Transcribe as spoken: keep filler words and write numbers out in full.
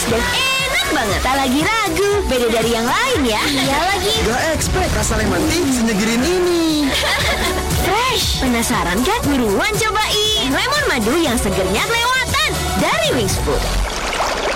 pas dan enak banget. Tak lagi ragu, beda dari yang lain ya. Iya lagi. Gak expect rasa lemon tea senyegerin ini. Fresh. Penasaran kan? Buruan cobain lemon madu yang segernya kelewatan dari Wings Food.